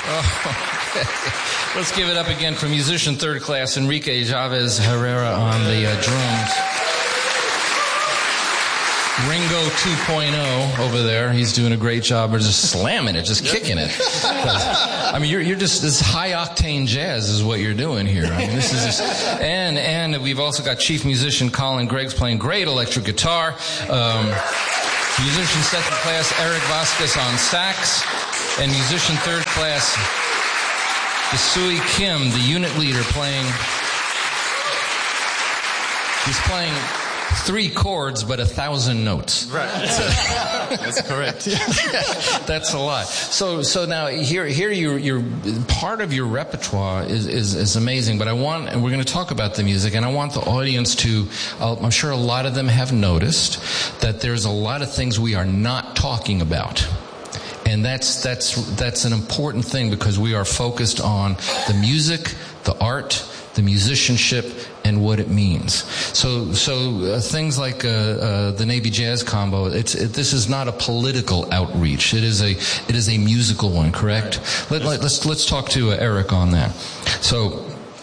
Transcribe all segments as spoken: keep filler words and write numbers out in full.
Oh, okay. Let's give it up again for musician third class Enrique Chavez Herrera on the uh, drums. Ringo two point oh over there. He's doing a great job of just slamming it, just kicking it. I mean, you're you're just this high octane jazz is what you're doing here. I mean, this is just, and and we've also got chief musician Colin Greggs playing great electric guitar. Um, musician second class Eric Vasquez on sax, and musician third class Isui Kim, the unit leader, playing. He's playing three chords, but a thousand notes. Right. That's correct. That's a lot. So, so now here, here, you're, you're part of your repertoire is, is, is amazing. But I want, and we're going to talk about the music, and I want the audience to. I'm sure a lot of them have noticed that there's a lot of things we are not talking about. And that's that's that's an important thing because we are focused on the music, the art, the musicianship, and what it means. So, so uh, things like uh, uh, the Navy Jazz Combo. It's it, this is not a political outreach. It is a it is a musical one. Correct. Let, let, let's let's talk to uh, Eric on that. So.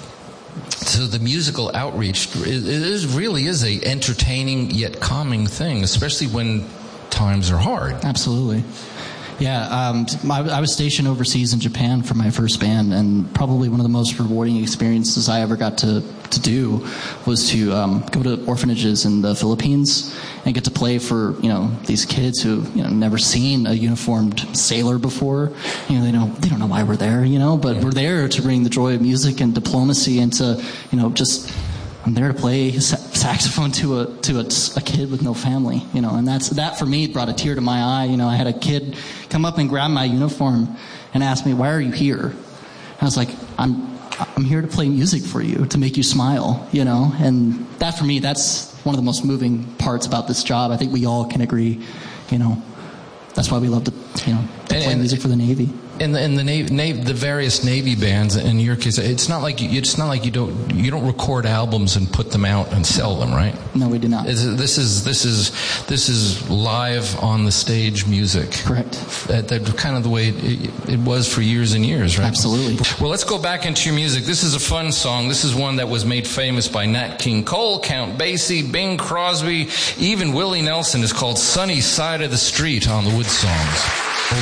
So the musical outreach is, is really is a entertaining yet calming thing, especially when times are hard. Absolutely. Yeah, um, I, I was stationed overseas in Japan for my first band, and probably one of the most rewarding experiences I ever got to, to do was to um, go to orphanages in the Philippines and get to play for, you know, these kids who, you know, never seen a uniformed sailor before. You know, they don't they don't know why we're there, you know, but we're there to bring the joy of music and diplomacy and to, you know, just. I'm there to play saxophone to a to a, a kid with no family, you know, and that's that for me brought a tear to my eye. You know, I had a kid come up and grab my uniform and ask me, "Why are you here?" And I was like, "I'm I'm here to play music for you, to make you smile," you know, and that for me, that's one of the most moving parts about this job. I think we all can agree, you know, that's why we love to, you know, to play and, music for the Navy. In the in the Navy, Navy, the various Navy bands, in your case, it's not like you, it's not like you don't you don't record albums and put them out and sell them, right? No, we do not. It's, this is this is this is live on the stage music. Correct. That, that kind of the way it, it was for years and years, right? Absolutely. Well, let's go back into your music. This is a fun song. This is one that was made famous by Nat King Cole, Count Basie, Bing Crosby, even Willie Nelson. Is called "Sunny Side of the Street" on the Wood Songs. Old